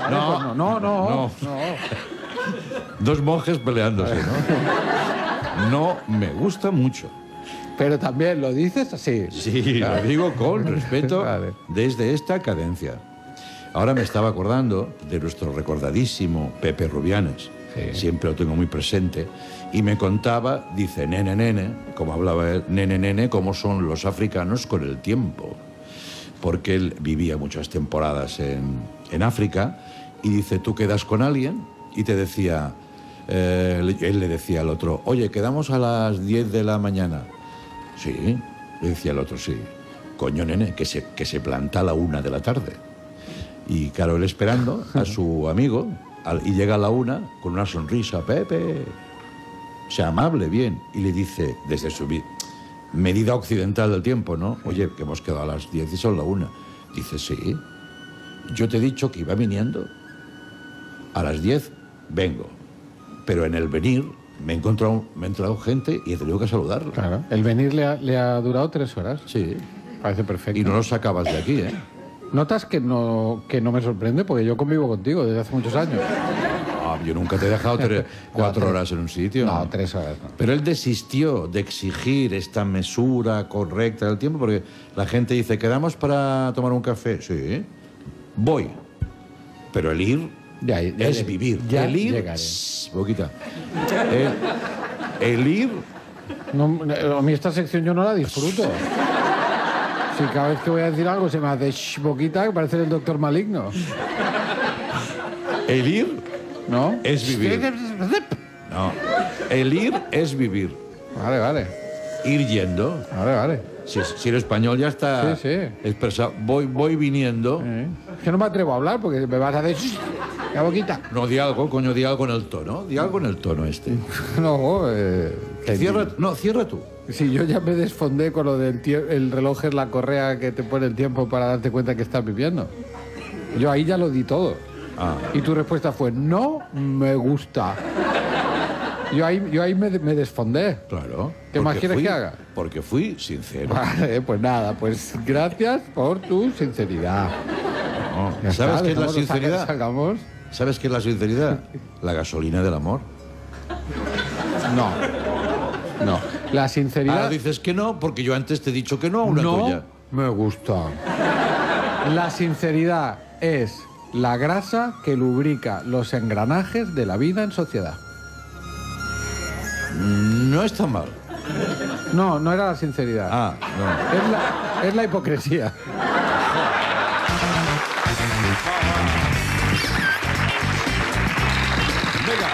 Vale, No, pues no. Dos monjes peleándose, ¿no? No me gusta mucho. Pero también lo dices así. Sí, lo digo con respeto Vale. desde esta cadencia. Ahora me estaba acordando de nuestro recordadísimo Pepe Rubianes. Sí. Siempre lo tengo muy presente. Y me contaba, dice, nene, como hablaba él, nene, cómo son los africanos con el tiempo. Porque él vivía muchas temporadas en África y dice, tú quedas con alguien y te decía, él le decía al otro, oye, quedamos a las 10 de la mañana. Sí, le decía el otro, sí. Coño, nene, que se planta a la 1 de la tarde. Y claro, él esperando a su amigo y llega a la 1 con una sonrisa, Pepe, sea amable, bien. Y le dice, desde su medida occidental del tiempo, ¿no? Oye, que hemos quedado a las 10 y son la 1. Dice, sí, yo te he dicho que iba viniendo. A las 10 vengo. Pero en el venir me he entrado gente y he tenido que saludarlo. Claro. El venir le ha durado 3 horas. Sí. Parece perfecto. Y no lo sacabas de aquí, ¿eh? ¿Notas que no me sorprende? Porque yo convivo contigo desde hace muchos años. Ah, yo nunca te he dejado 4 horas en un sitio. No, 3 horas no. Pero él desistió de exigir esta mesura correcta del tiempo porque la gente dice, ¿quedamos para tomar un café? Sí. Voy. Pero el ir Ya es vivir. Ya el ir... llegaré. Boquita. El ir... No, a mí esta sección yo no la disfruto. Si cada vez que voy a decir algo se me hace boquita, que parece el doctor maligno. El ir ¿No? es vivir. No. El ir es vivir. Vale. Ir yendo. Vale. Si el español ya está Sí. expresado. Voy viniendo. Es que no me atrevo a hablar porque me vas a decir la boquita. No, di algo, coño, di algo en el tono. Di algo en el tono este. No, Cierra tú. si yo ya me desfondé con lo del el reloj es la correa que te pone el tiempo para darte cuenta que estás viviendo. Yo ahí ya lo di todo. Ah. Y tu respuesta fue, no me gusta. Yo ahí me desfondé. Claro. ¿Qué más quieres que haga? Porque fui sincero. Vale, pues nada, pues gracias por tu sinceridad. No. Ya ¿Sabes está, qué es la dejémoslo, sinceridad? Salgamos. ¿Sabes qué es la sinceridad? La gasolina del amor. No. La sinceridad... Ahora dices que no, porque yo antes te he dicho que no a una tuya. Me gusta. La sinceridad es la grasa que lubrica los engranajes de la vida en sociedad. No está mal. No era la sinceridad. Ah, no. Es la hipocresía. Venga.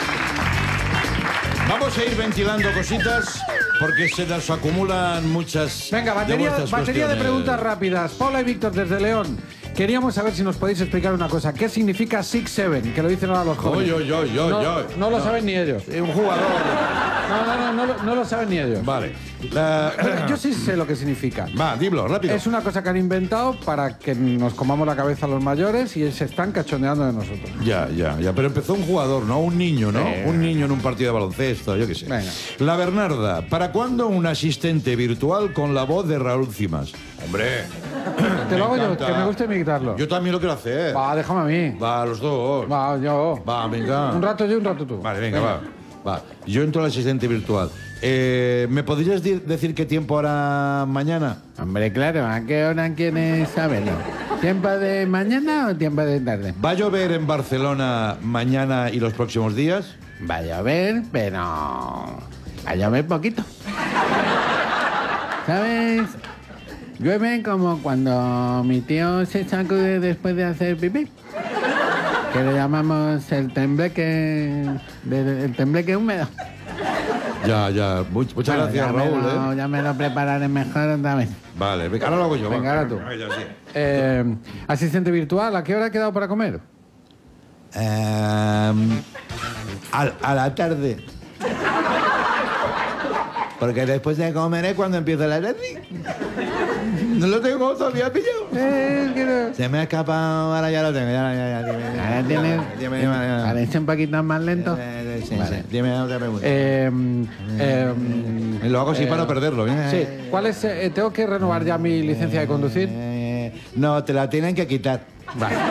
Vamos a ir ventilando cositas porque se nos acumulan muchas. Venga, batería de cuestiones. preguntas rápidas. Paula y Víctor desde León. Queríamos saber si nos podéis explicar una cosa. ¿Qué significa 6-7? Que lo dicen ahora los jóvenes. No lo saben ni ellos. Un jugador. No lo saben ni ellos. Vale. Yo sí sé lo que significa. Va, dilo, rápido. Es una cosa que han inventado para que nos comamos la cabeza los mayores y se están cachondeando de nosotros. Ya. Pero empezó un jugador, ¿no? Un niño, ¿no? Un niño en un partido de baloncesto, yo qué sé. Venga. La Bernarda, ¿para cuándo un asistente virtual con la voz de Raúl Cimas? Hombre. Te lo hago yo, encanta. que me gusta imitarlo. Yo también lo quiero hacer. Va, déjame a mí. Va, los dos. Va, yo. Va, venga. Un rato yo, un rato tú. Vale, venga, va. Yo entro al asistente virtual. ¿Me podrías decir qué tiempo hará mañana? Hombre, claro, ¿a qué hora quieres saberlo? ¿Tiempo de mañana o tiempo de tarde? ¿Va a llover en Barcelona mañana y los próximos días? Va a llover, pero... va a llover poquito. ¿Sabes? Llueve como cuando mi tío se sacude después de hacer pipí. Que le llamamos el tembleque húmedo. Ya. Muchas Bueno, gracias, Raúl. Ya me lo prepararé mejor otra vez. Vale, venga, ahora lo hago yo. Venga, va. ahora tú. Ya, sí. Asistente virtual, ¿a qué hora ha quedado para comer? A la tarde. Porque después de comer es cuando empieza la tarde. No lo tengo todavía pillado. Se me ha escapado, ahora ya lo tengo. Ahora tienes... Parece un poquito más lento. Sí. Dime otra pregunta. Lo hago así para no perderlo. Sí. ¿Cuál es? ¿Tengo que renovar ya mi licencia de conducir? No, te la tienen que quitar. Vale.